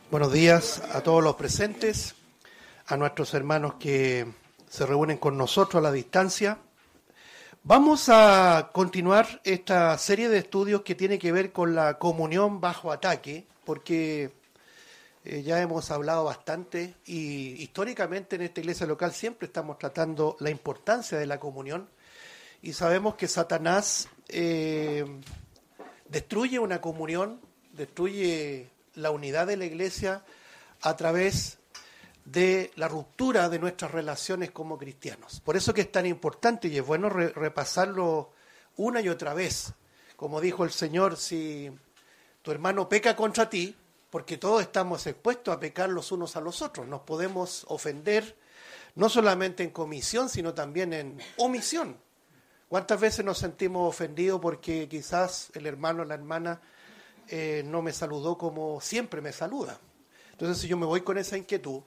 Buenos días a todos los presentes, a nuestros hermanos que se reúnen con nosotros a la distancia. Vamos a continuar esta serie de estudios que tiene que ver con la comunión bajo ataque, porque ya hemos hablado bastante y históricamente en esta iglesia local siempre estamos tratando la importancia de la comunión y sabemos que Satanás destruye una comunión, destruye la unidad de la iglesia a través de la ruptura de nuestras relaciones como cristianos. Por eso que es tan importante y es bueno repasarlo una y otra vez. Como dijo el Señor, si tu hermano peca contra ti, porque todos estamos expuestos a pecar los unos a los otros, nos podemos ofender no solamente en comisión, sino también en omisión. ¿Cuántas veces nos sentimos ofendidos porque quizás el hermano o la hermana no me saludó como siempre me saluda? Entonces, si yo me voy con esa inquietud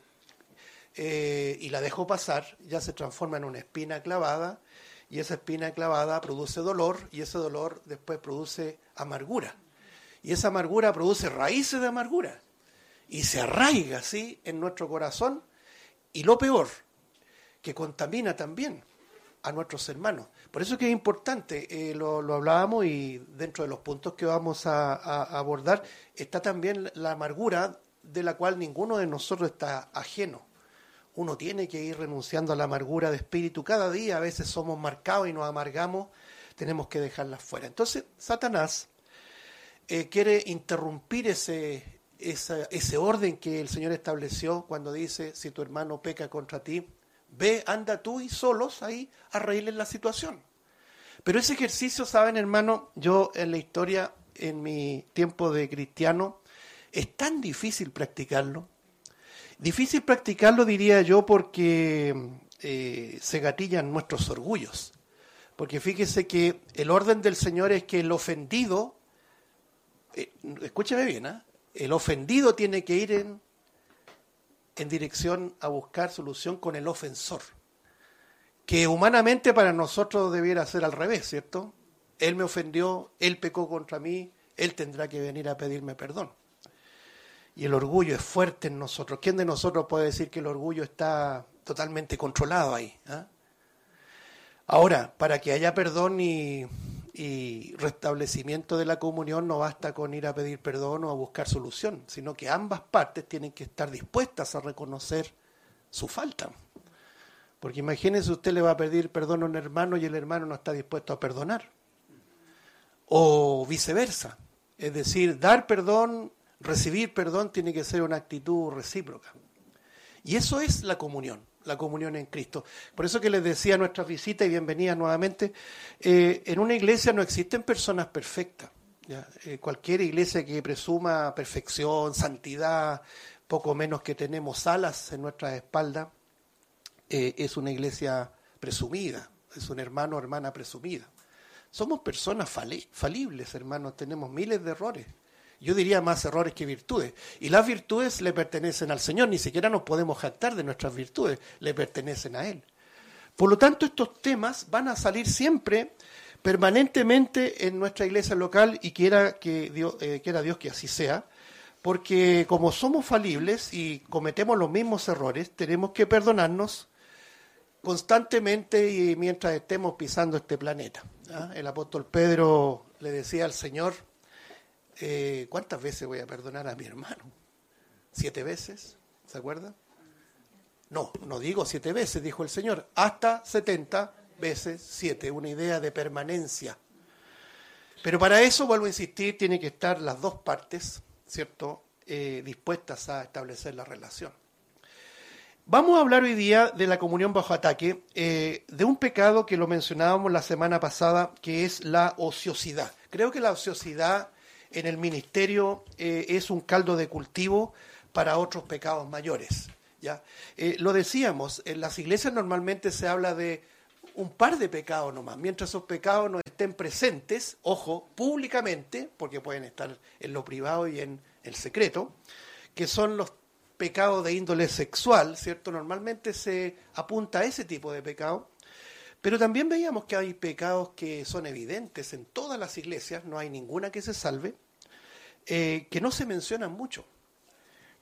y la dejo pasar, ya se transforma en una espina clavada, y esa espina clavada produce dolor, y ese dolor después produce amargura. Y esa amargura produce raíces de amargura, y se arraiga así en nuestro corazón, y lo peor, que contamina también a nuestros hermanos. Por eso que es importante, lo hablábamos y dentro de los puntos que vamos a abordar está también la amargura de la cual ninguno de nosotros está ajeno. Uno tiene que ir renunciando a la amargura de espíritu cada día. A veces somos marcados y nos amargamos, tenemos que dejarlas fuera. Entonces Satanás quiere interrumpir ese orden que el Señor estableció cuando dice, si tu hermano peca contra ti, ve, anda tú y solos ahí a arreglen la situación. Pero ese ejercicio, ¿saben, hermano? Yo en la historia, en mi tiempo de cristiano, es tan difícil practicarlo. Difícil practicarlo, diría yo, porque se gatillan nuestros orgullos. Porque fíjese que el orden del Señor es que el ofendido, escúcheme bien, el ofendido tiene que ir en dirección a buscar solución con el ofensor, que humanamente para nosotros debiera ser al revés, ¿cierto? Él me ofendió, él pecó contra mí, él tendrá que venir a pedirme perdón. Y el orgullo es fuerte en nosotros. ¿Quién de nosotros puede decir que el orgullo está totalmente controlado ahí? Ahora, para que haya perdón y restablecimiento de la comunión, no basta con ir a pedir perdón o a buscar solución, sino que ambas partes tienen que estar dispuestas a reconocer su falta. Porque imagínese, usted le va a pedir perdón a un hermano y el hermano no está dispuesto a perdonar. O viceversa. Es decir, dar perdón, recibir perdón tiene que ser una actitud recíproca. Y eso es la comunión en Cristo. Por eso que les decía a nuestras visitas y bienvenidas nuevamente, en una iglesia no existen personas perfectas. Cualquier iglesia que presuma perfección, santidad, poco menos que tenemos alas en nuestras espaldas, es una iglesia presumida, es un hermano o hermana presumida. Somos personas falibles, hermanos, tenemos miles de errores. Yo diría más errores que virtudes. Y las virtudes le pertenecen al Señor, ni siquiera nos podemos jactar de nuestras virtudes, le pertenecen a Él. Por lo tanto, estos temas van a salir siempre, permanentemente en nuestra iglesia local, y quiera Dios que así sea, porque como somos falibles y cometemos los mismos errores, tenemos que perdonarnos constantemente y mientras estemos pisando este planeta. El apóstol Pedro le decía al Señor, ¿cuántas veces voy a perdonar a mi hermano? 7 veces, ¿se acuerda? No digo 7 veces, dijo el Señor, hasta 70 veces 7, una idea de permanencia. Pero para eso, vuelvo a insistir, tiene que estar las dos partes, ¿cierto?, dispuestas a establecer la relación. Vamos a hablar hoy día de la comunión bajo ataque, de un pecado que lo mencionábamos la semana pasada, que es la ociosidad. Creo que la ociosidad en el ministerio es un caldo de cultivo para otros pecados mayores. ¿Ya? Lo decíamos, en las iglesias normalmente se habla de un par de pecados nomás, mientras esos pecados no estén presentes, ojo, públicamente, porque pueden estar en lo privado y en el secreto, que son los pecados de índole sexual, ¿cierto? Normalmente se apunta a ese tipo de pecado, pero también veíamos que hay pecados que son evidentes en todas las iglesias, no hay ninguna que se salve, que no se mencionan mucho.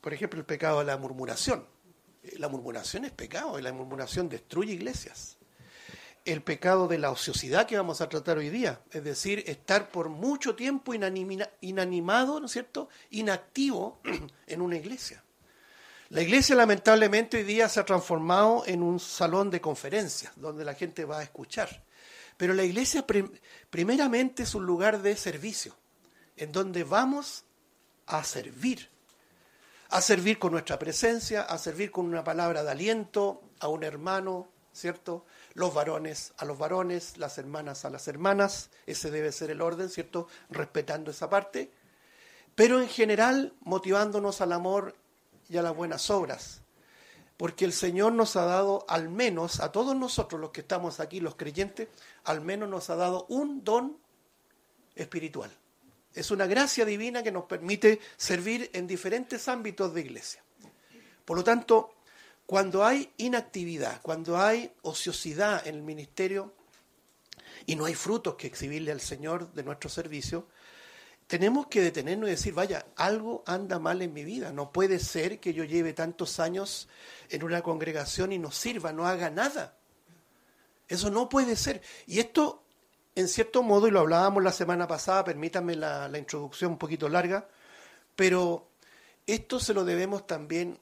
por ejemplo, el pecado de la murmuración. La murmuración es pecado y la murmuración destruye iglesias. El pecado de la ociosidad que vamos a tratar hoy día, es decir, estar por mucho tiempo inanimado, ¿no es cierto?, inactivo en una iglesia. La iglesia lamentablemente hoy día se ha transformado en un salón de conferencias donde la gente va a escuchar. Pero la iglesia primeramente es un lugar de servicio, en donde vamos a servir con nuestra presencia, a servir con una palabra de aliento a un hermano, ¿cierto? Los varones a los varones, las hermanas a las hermanas, ese debe ser el orden, ¿cierto? Respetando esa parte, pero en general motivándonos al amor y a las buenas obras, porque el Señor nos ha dado, al menos a todos nosotros los que estamos aquí, los creyentes, al menos nos ha dado un don espiritual. Es una gracia divina que nos permite servir en diferentes ámbitos de iglesia. Por lo tanto, cuando hay inactividad, cuando hay ociosidad en el ministerio y no hay frutos que exhibirle al Señor de nuestro servicio, tenemos que detenernos y decir, vaya, algo anda mal en mi vida. No puede ser que yo lleve tantos años en una congregación y no sirva, no haga nada. Eso no puede ser. Y esto, en cierto modo, y lo hablábamos la semana pasada, permítanme la introducción un poquito larga, pero esto se lo debemos también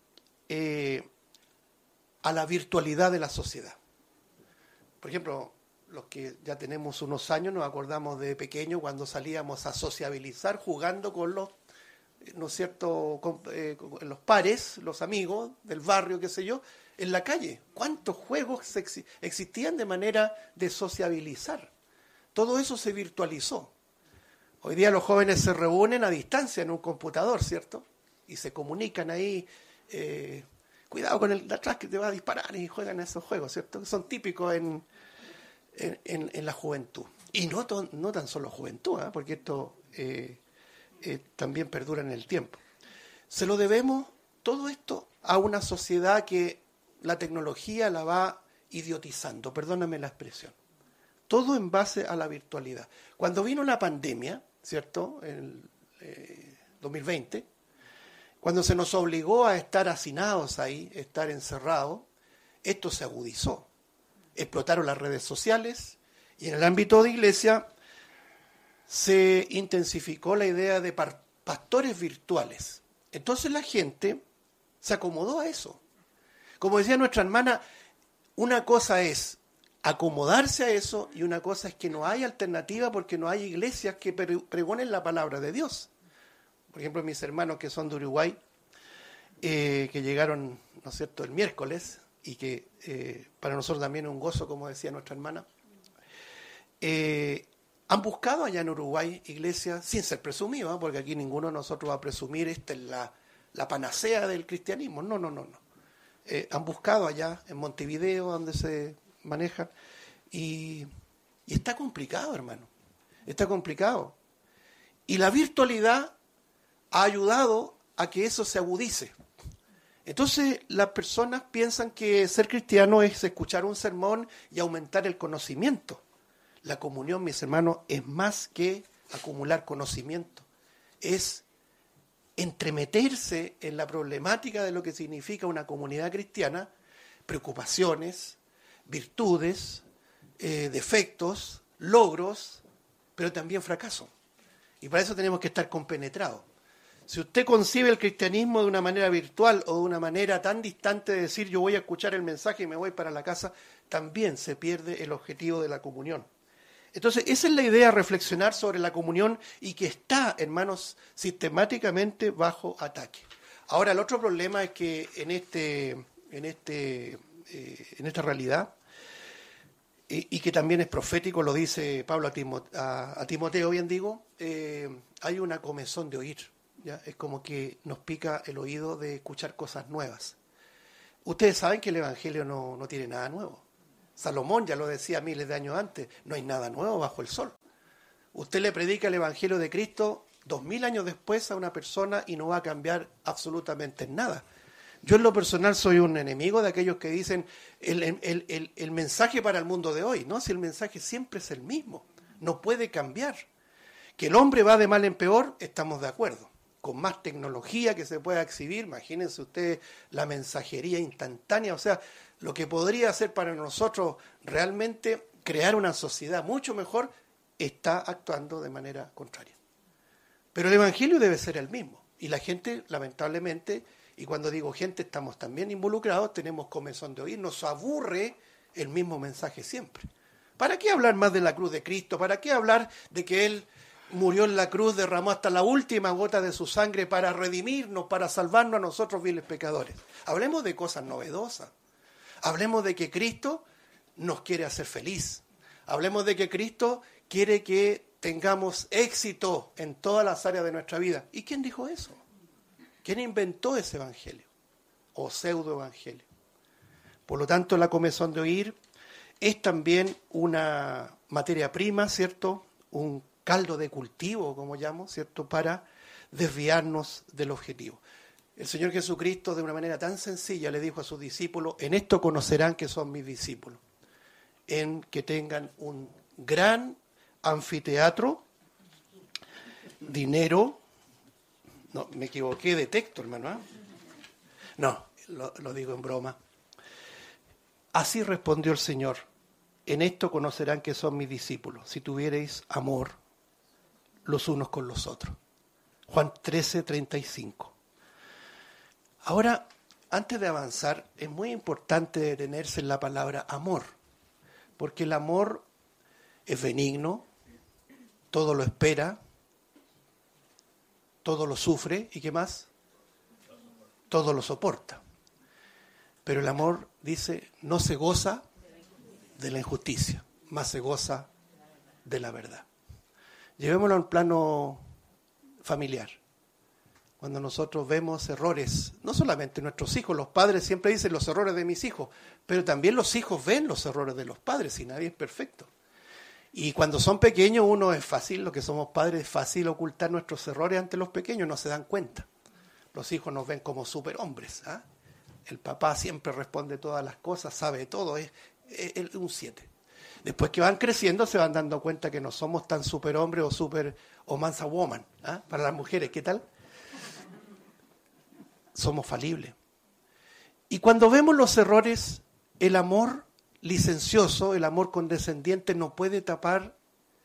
a la virtualidad de la sociedad. Por ejemplo, los que ya tenemos unos años, nos acordamos de pequeño cuando salíamos a sociabilizar jugando con los, ¿no es cierto?, con los pares, los amigos del barrio, qué sé yo, en la calle. ¿Cuántos juegos existían de manera de sociabilizar? Todo eso se virtualizó. Hoy día los jóvenes se reúnen a distancia en un computador, ¿cierto? Y se comunican ahí, cuidado con el de atrás que te va a disparar, y juegan esos juegos, ¿cierto? Que son típicos en la juventud. Y no tan solo juventud, porque esto también perdura en el tiempo. Se lo debemos todo esto a una sociedad que la tecnología la va idiotizando, perdóname la expresión. Todo en base a la virtualidad. Cuando vino la pandemia, ¿cierto?, en 2020, cuando se nos obligó a estar hacinados ahí, estar encerrados, esto se agudizó. Explotaron las redes sociales y en el ámbito de iglesia se intensificó la idea de pastores virtuales. Entonces la gente se acomodó a eso. Como decía nuestra hermana, una cosa es acomodarse a eso y una cosa es que no hay alternativa porque no hay iglesias que pregonen la palabra de Dios. Por ejemplo, mis hermanos que son de Uruguay, que llegaron, ¿no es cierto?, el miércoles, y que para nosotros también es un gozo, como decía nuestra hermana, han buscado allá en Uruguay iglesias, sin ser presumidos, porque aquí ninguno de nosotros va a presumir esta es la panacea del cristianismo, no. Han buscado allá en Montevideo, donde se manejan, y está complicado, hermano, está complicado. Y la virtualidad ha ayudado a que eso se agudice. Entonces las personas piensan que ser cristiano es escuchar un sermón y aumentar el conocimiento. La comunión, mis hermanos, es más que acumular conocimiento. Es entremeterse en la problemática de lo que significa una comunidad cristiana, preocupaciones, virtudes, defectos, logros, pero también fracaso. Y para eso tenemos que estar compenetrados. Si usted concibe el cristianismo de una manera virtual o de una manera tan distante de decir yo voy a escuchar el mensaje y me voy para la casa, también se pierde el objetivo de la comunión. Entonces, esa es la idea, reflexionar sobre la comunión y que está, hermanos, sistemáticamente bajo ataque. Ahora, el otro problema es que en esta realidad, y que también es profético, lo dice Pablo a Timoteo, bien digo, hay una comezón de oír. ¿Ya? Es como que nos pica el oído de escuchar cosas nuevas. Ustedes saben que el Evangelio no tiene nada nuevo. Salomón ya lo decía miles de años antes, no hay nada nuevo bajo el sol. Usted le predica el Evangelio de Cristo 2000 años después a una persona y no va a cambiar absolutamente nada. Yo en lo personal soy un enemigo de aquellos que dicen el mensaje para el mundo de hoy. No, si el mensaje siempre es el mismo, no puede cambiar. Que el hombre va de mal en peor, estamos de acuerdo. con más tecnología que se pueda exhibir. Imagínense ustedes la mensajería instantánea, o sea, lo que podría hacer para nosotros realmente crear una sociedad mucho mejor, está actuando de manera contraria. Pero el Evangelio debe ser el mismo. Y la gente, lamentablemente, y cuando digo gente, estamos también involucrados, tenemos comezón de oír, nos aburre el mismo mensaje siempre. ¿Para qué hablar más de la cruz de Cristo? ¿Para qué hablar de que Él murió en la cruz, derramó hasta la última gota de su sangre para redimirnos, para salvarnos a nosotros viles pecadores? Hablemos de cosas novedosas. Hablemos de que Cristo nos quiere hacer feliz. Hablemos de que Cristo quiere que tengamos éxito en todas las áreas de nuestra vida. ¿Y quién dijo eso? ¿Quién inventó ese evangelio? O pseudo-evangelio. Por lo tanto, la comezón de oír es también una materia prima, ¿cierto? Un caldo de cultivo, como llamo, ¿cierto? Para desviarnos del objetivo. El Señor Jesucristo, de una manera tan sencilla, le dijo a sus discípulos: en esto conocerán que son mis discípulos, en que tengan un gran anfiteatro, dinero. No, me equivoqué de texto, hermano, ¿eh? No, lo digo en broma. Así respondió el Señor: en esto conocerán que son mis discípulos, si tuviereis amor los unos con los otros. Juan 13:35. Ahora, antes de avanzar, es muy importante detenerse en la palabra amor, porque el amor es benigno, todo lo espera, todo lo sufre, ¿y qué más? Todo lo soporta. Pero el amor, dice, no se goza de la injusticia, más se goza de la verdad. Llevémoslo a un plano familiar. Cuando nosotros vemos errores, no solamente nuestros hijos, los padres siempre dicen los errores de mis hijos, pero también los hijos ven los errores de los padres y nadie es perfecto. Y cuando son pequeños, uno es fácil, lo que somos padres, es fácil ocultar nuestros errores ante los pequeños, no se dan cuenta. Los hijos nos ven como superhombres, ¿eh? El papá siempre responde todas las cosas, sabe todo, es un 7. Después que van creciendo se van dando cuenta que no somos tan superhombres o mansa woman, ¿eh? Para las mujeres, ¿qué tal? Somos falibles. Y cuando vemos los errores, el amor licencioso, el amor condescendiente no puede tapar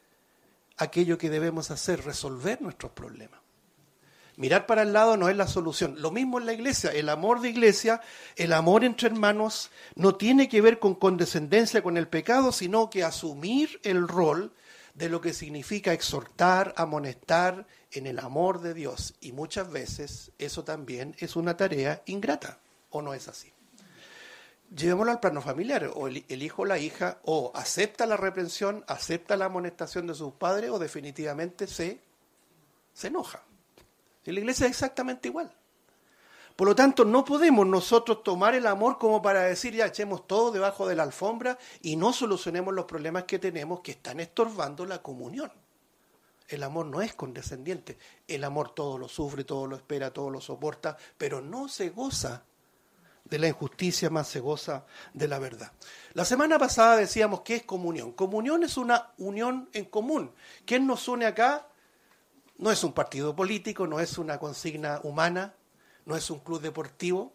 aquello que debemos hacer, resolver nuestros problemas. Mirar para el lado no es la solución. Lo mismo en la iglesia. El amor de iglesia, el amor entre hermanos, no tiene que ver con condescendencia con el pecado, sino que asumir el rol de lo que significa exhortar, amonestar en el amor de Dios. Y muchas veces eso también es una tarea ingrata, ¿o no es así? Llevémoslo al plano familiar, o el hijo o la hija o acepta la reprensión, acepta la amonestación de sus padres, o definitivamente se enoja. En la iglesia es exactamente igual. Por lo tanto, no podemos nosotros tomar el amor como para decir ya echemos todo debajo de la alfombra y no solucionemos los problemas que tenemos que están estorbando la comunión. El amor no es condescendiente. El amor todo lo sufre, todo lo espera, todo lo soporta, pero no se goza de la injusticia, más se goza de la verdad. La semana pasada decíamos que es comunión. Comunión es una unión en común. ¿Quién nos une acá? No es un partido político, no es una consigna humana, no es un club deportivo,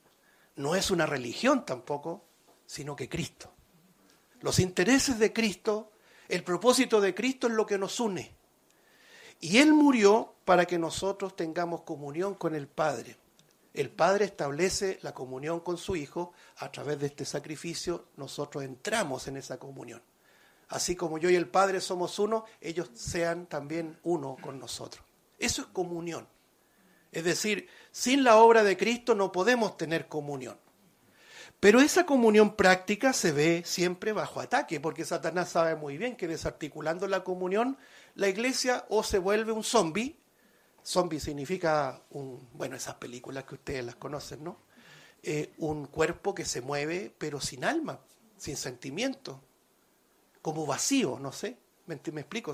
no es una religión tampoco, sino que Cristo. Los intereses de Cristo, el propósito de Cristo es lo que nos une. Y Él murió para que nosotros tengamos comunión con el Padre. El Padre establece la comunión con su Hijo. A través de este sacrificio nosotros entramos en esa comunión. Así como yo y el Padre somos uno, ellos sean también uno con nosotros. Eso es comunión. Es decir, sin la obra de Cristo no podemos tener comunión. Pero esa comunión práctica se ve siempre bajo ataque, porque Satanás sabe muy bien que desarticulando la comunión, la iglesia o se vuelve un zombie. Zombie significa esas películas que ustedes las conocen, ¿no? Un cuerpo que se mueve, pero sin alma, sin sentimiento, como vacío, no sé, ¿me explico?